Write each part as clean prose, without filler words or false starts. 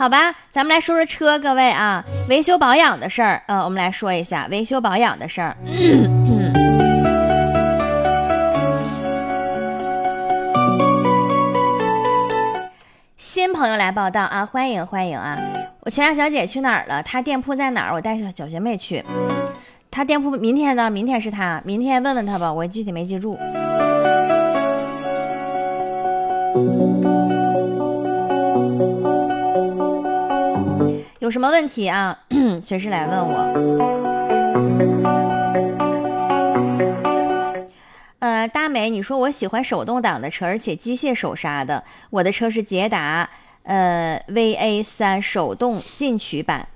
好吧，咱们来说说车，各位啊，维修保养的事儿，我们来说一下维修保养的事儿。新朋友来报道啊，欢迎欢迎啊！我全家小姐去哪儿了？她店铺在哪儿？我带小学妹去。她店铺明天呢？明天是她，明天问问她吧，我具体没记住。有什么问题啊？随时来问我。大美，你说我喜欢手动挡的车，而且机械手刹的。我的车是捷达VA3 手动进取版。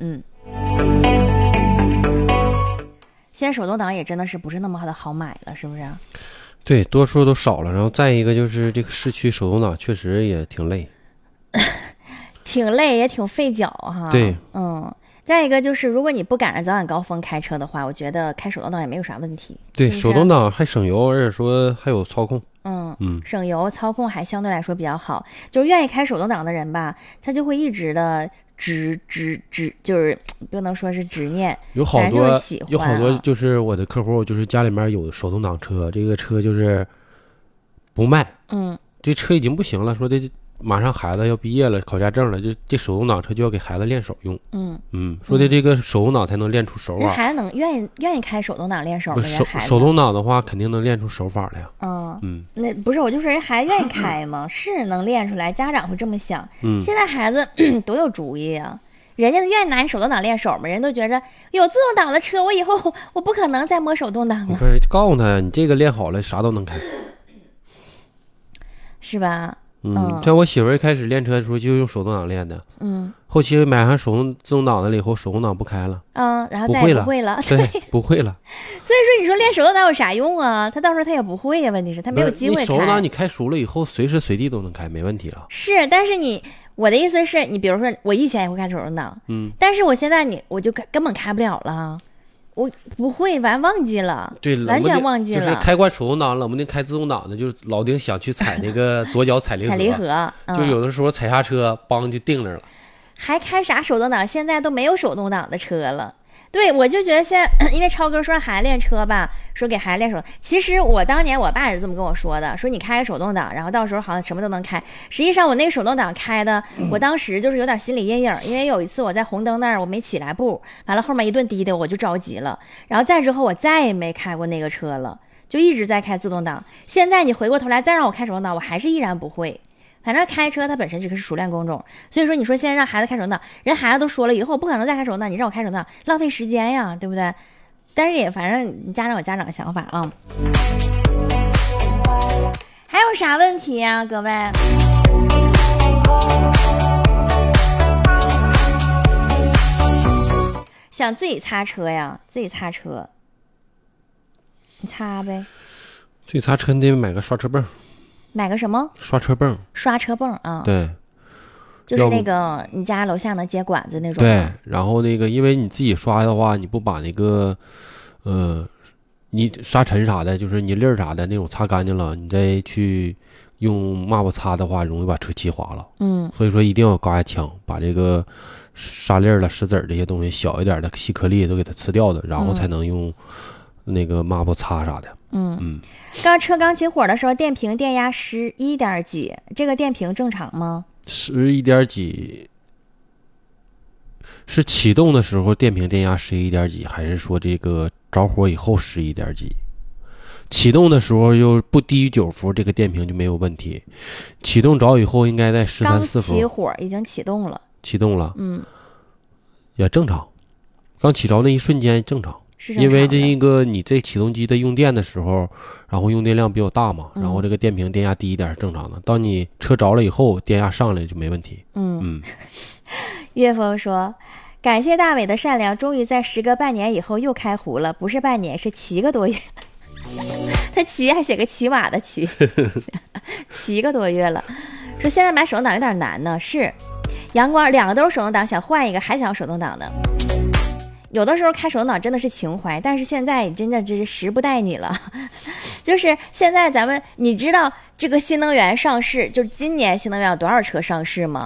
现在手动挡也真的是不是那么的好买了，是不是？ 对，多数都少了。然后再一个就是这个市区手动挡确实也挺累， 挺累也挺费脚哈。 对， 再一个就是，如果你不赶上早晚高峰开车的话，我觉得开手动挡也没有啥问题。 对， 是不是手动挡还省油，而且说还有操控。 省油，操控还相对来说比较好。就是愿意开手动挡的人吧，他就会一直的就是不能说是执念， 有好多就是喜欢有好多就是我的客户，就是家里面有手动挡车，这个车就是不卖，这车已经不行了，说的马上孩子要毕业了，考驾证了，就这手动挡车就要给孩子练手用。说的这个手动挡才能练出手法。 孩子能愿意开手动挡练手吗？ 手动挡的话，肯定能练出手法来呀。 那不是我就说人孩子愿意开吗？是能练出来，家长会这么想。现在孩子多有主意啊！人家愿意拿你手动挡练手吗？人都觉着有自动挡的车，我以后我不可能再摸手动挡了。 告诉他，你这个练好了，啥都能开， 是吧？ 像我媳妇儿一开始练车的时候就用手动挡练的，后期买上自动挡的了以后，手动挡不开了， 然后再也不会了， 对，不会了。 所以说，你说练手动挡有啥用啊？他到时候他也不会呀，问题是他没有机会开。 手动挡你开熟了以后，随时随地都能开，没问题了。 是，但是我的意思是你，比如说我以前也会开手动挡，但是我现在我就根本开不了了。我不会，忘记了， 对， 完全忘记了。 就是开惯手动挡，冷不丁开自动挡的，就是老丁想去踩那个左脚踩离合，就有的时候踩下车，梆就定那了。 还开啥手动挡？现在都没有手动挡的车了。对，我就觉得现在，因为超哥说让孩子练车吧，说给孩子练手。其实我当年我爸也是这么跟我说的，说你开个手动挡，然后到时候好像什么都能开。实际上我那个手动挡开的，我当时就是有点心理阴影，因为有一次我在红灯那儿我没起来步，完了后面一顿滴的我就着急了，然后再之后我再也没开过那个车了，就一直在开自动挡。现在你回过头来再让我开手动挡，我还是依然不会。反正开车它本身这个是熟练工种，所以说你说现在让孩子开手动挡，人孩子都说了以后不可能再开手动挡，你让我开手动挡浪费时间呀，对不对？但是也反正家长有家长的想法啊。还有啥问题呀，各位？想自己擦车呀？自己擦车，你擦呗。 自己擦车你得买个刷车泵。 买个什么？ 刷车泵。 刷车泵啊。 对， 就是那个你家楼下能接管子那种。 对，然后那个因为你自己刷的话，你不把那个你沙尘啥的，就是你粒儿啥的那种擦干净了，你再去用抹布擦的话，容易把车漆滑了。所以说一定要高压枪，把这个沙粒儿了、石子儿这些东西小一点的细颗粒都给它吃掉的，然后才能用那个抹布擦啥的。 车刚起火的时候，电瓶电压11点几，这个电瓶正常吗 ？11点几是启动的时候电瓶电压11点几，还是说这个着火以后11点几？启动的时候就不低于9伏，这个电瓶就没有问题。启动着以后应该在13、14伏。 刚起火已经启动了。 启动了，也正常。刚起着那一瞬间正常。因为这一个你这启动机的用电的时候，然后用电量比较大嘛，然后这个电瓶电压低一点是正常的。当你车着了以后，电压上来就没问题。 岳峰说：“感谢大伟的善良，终于在时隔半年以后又开壶了，不是半年，是7个多月。他骑还写个骑马的骑，7个多月了。说现在买手动挡有点难呢。是，阳光2个都是手动挡，想换一个还想要手动挡的。”有的时候开手动挡真的是情怀，但是现在真的是时不待你了。就是现在你知道这个新能源上市，就是今年新能源有多少车上市吗？